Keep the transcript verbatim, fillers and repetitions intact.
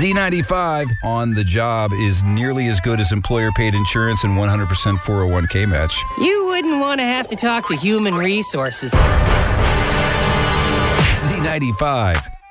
Z ninety-five on the job is nearly as good as employer-paid insurance and one hundred percent four oh one k match. You wouldn't want to have to talk to human resources. Z ninety-five.